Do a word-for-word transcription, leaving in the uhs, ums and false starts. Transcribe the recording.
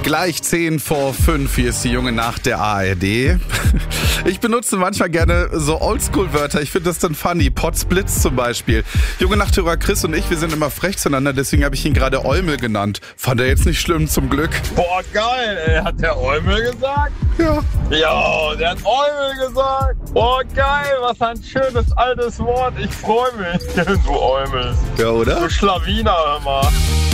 Gleich zehn vor fünf, hier ist die junge Nacht der A R D. Ich benutze manchmal gerne so Oldschool-Wörter, ich finde das dann funny. Potsblitz zum Beispiel. Junge Nachthörer Chris und ich, wir sind immer frech zueinander, deswegen habe ich ihn gerade Eumel genannt. Fand er jetzt nicht schlimm, zum Glück. Boah, geil, ey. Hat der Eumel gesagt? Ja. Ja, der hat Eumel gesagt. Boah, geil, was ein schönes altes Wort. Ich freue mich, du Eumel. Ja, oder? Du Schlawiner, hör mal.